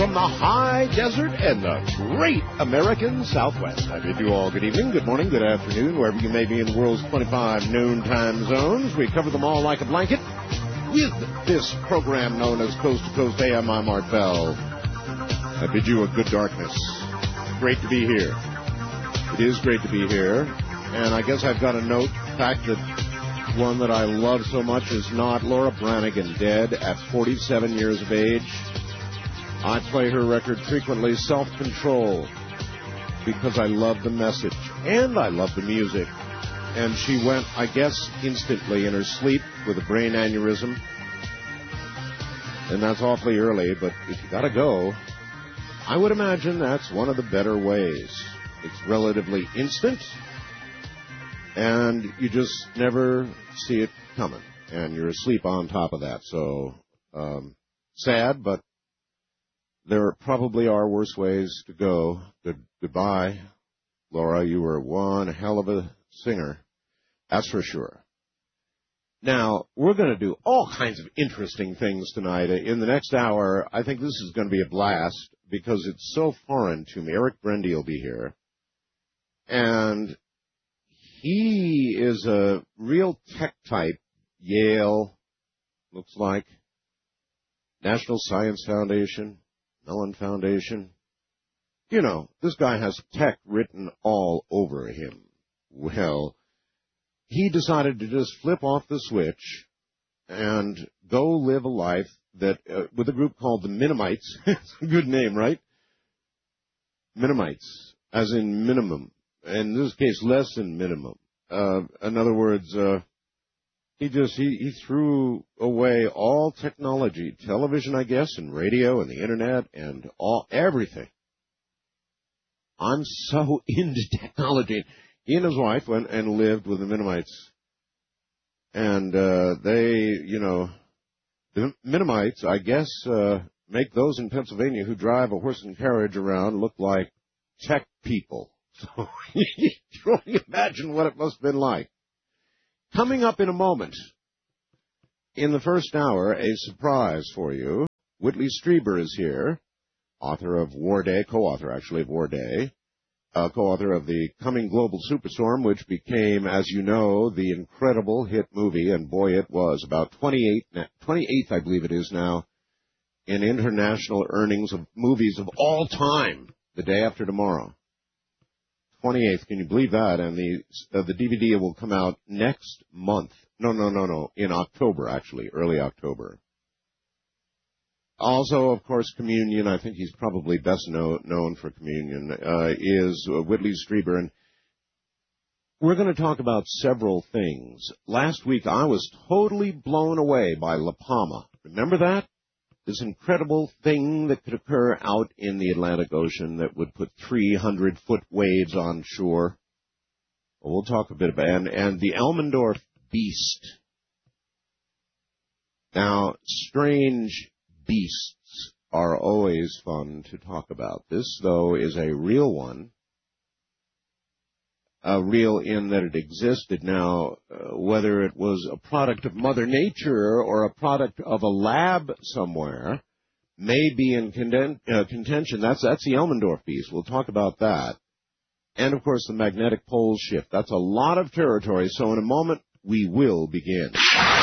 from the high desert and the great American Southwest. I bid you all good evening, good morning, good afternoon, wherever you may be in the world's 25 known time zones. We cover them all like a blanket with this program known as Coast to Coast AM. I'm Art Bell. I bid you a good darkness. Great to be here. It is great to be here. And I guess I've got to note the fact that one that I love so much is not Laura Branigan, dead at 47 years of age. I play her record frequently, Self-Control, because I love the message and I love the music. And she went, I guess, instantly in her sleep with a brain aneurysm. And that's awfully early, but if you got to go, I would imagine that's one of the better ways. It's relatively instant, and you just never see it coming. And you're asleep on top of that. So, sad, but there probably are worse ways to go. Goodbye, Laura. You were one hell of a singer. That's for sure. Now, we're going to do all kinds of interesting things tonight. In the next hour, I think this is going to be a blast because it's so foreign to me. Eric Brendy will be here. And he is a real tech type. Yale, looks like. National Science Foundation. Mellon Foundation. You know, this guy has tech written all over him. Well, he decided to just flip off the switch and go live a life that, with a group called the Minimites. It's a good name, right? Minimites, as in minimum. In this case, less than minimum. In other words, he threw away all technology, television, I guess, and radio and the internet and everything. I'm so into technology. He and his wife went and lived with the Minimites. And the Minimites, I guess, make those in Pennsylvania who drive a horse and carriage around look like tech people. So you can only imagine what it must have been like. Coming up in a moment, in the first hour, a surprise for you. Whitley Strieber is here, author of War Day, co-author, actually, of War Day, co-author of the Coming Global Superstorm, which became, as you know, the incredible hit movie, and boy, it was, about 28th, I believe it is now, in international earnings of movies of all time, The Day After Tomorrow. 28th, can you believe that? And the DVD will come out next month. No, in October, actually, early October. Also, of course, Communion, I think he's probably best known for Communion, is Whitley Strieber. And we're going to talk about several things. Last week, I was totally blown away by La Palma. Remember that? This incredible thing that could occur out in the Atlantic Ocean that would put 300-foot waves on shore. Well, we'll talk a bit about it. And the Elmendorf beast. Now, strange beasts are always fun to talk about. This, though, is a real one. Real in that it existed. Now, whether it was a product of Mother Nature or a product of a lab somewhere may be in contention. That's the Elmendorf beast. We'll talk about that. And, of course, the magnetic pole shift. That's a lot of territory. So in a moment, we will begin.